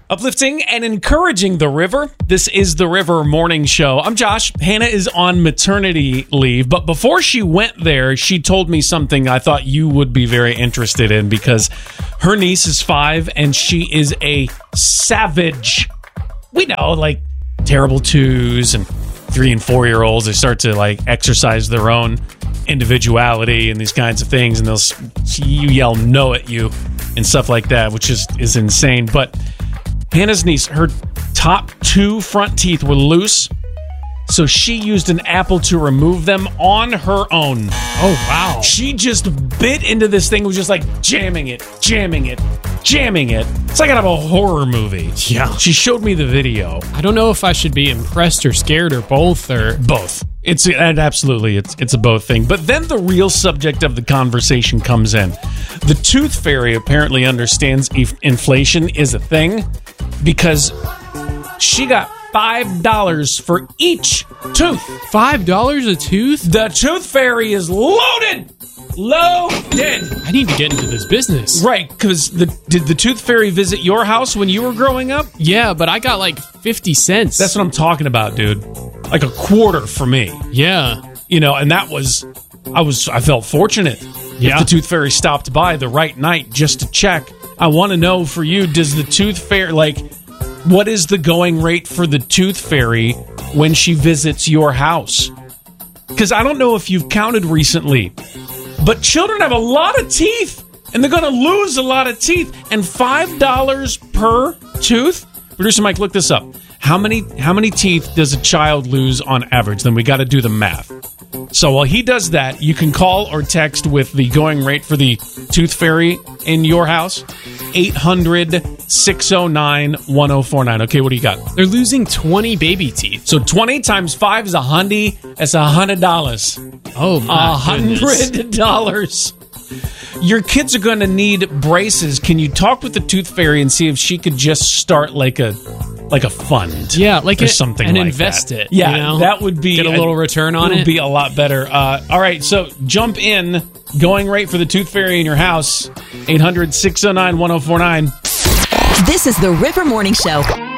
Uplifting and encouraging the river. This is the River Morning Show. I'm Josh. Hannah is on maternity leave, but before she went there, she told me something I thought you would be very interested in because her niece is 5 and she is a savage. We know, like, terrible 2s and 3 and 4-year-olds, they start to, like, exercise their own individuality and these kinds of things, and you yell no at you and stuff like that, which is insane. But Hannah's niece, her top 2 front teeth were loose, so she used an apple to remove them on her own. Oh, wow. She just bit into this thing, was just like jamming it. It's like out of a horror movie. Yeah. She showed me the video. I don't know if I should be impressed or scared or both. Both. It's a both thing. But then the real subject of the conversation comes in. The tooth fairy apparently understands inflation is a thing because she got $5 for each tooth. $5 a tooth? The tooth fairy is loaded. I need to get into this business. Right, because did the tooth fairy visit your house when you were growing up? Yeah, but I got like 50 cents. That's what I'm talking about, dude. Like a quarter for me. Yeah. You know, and that was, I felt fortunate. Yeah. If the tooth fairy stopped by the right night just to check. I want to know for you, does the tooth fairy, what is the going rate for the tooth fairy when she visits your house? Because I don't know if you've counted recently, but children have a lot of teeth, and they're going to lose a lot of teeth. And $5 per tooth? Producer Mike, look this up. How many teeth does a child lose on average? Then we got to do the math. So while he does that, you can call or text with the going rate for the tooth fairy in your house. 800-609-1049. Okay, what do you got? They're losing 20 baby teeth. So 20 times 5 is $100. That's $100. Oh, my $100. Your kids are going to need braces. Can you talk with the tooth fairy and see if she could just start like a fund? Yeah, like something and like invest that. it. Yeah, you know? that would be get a little return on it. Would be a lot better. All right, so jump in. Going rate for the tooth fairy in your house. 800-609-1049. This is the River Morning Show.